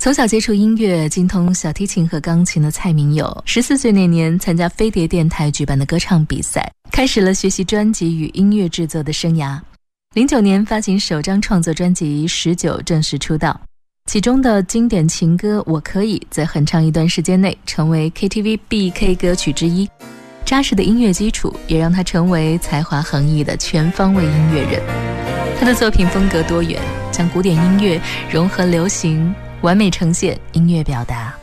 从小接触音乐，精通小提琴和钢琴的蔡明友，14岁那年参加飞碟电台举办的歌唱比赛，开始了学习专辑与音乐制作的生涯。09年发行首张创作专辑《19》正式出道，其中的经典情歌《我可以》在很长一段时间内成为 KTV 必 K 歌曲之一。扎实的音乐基础也让他成为才华横溢的全方位音乐人。他的作品风格多元，将古典音乐融合流行，完美呈现音乐表达。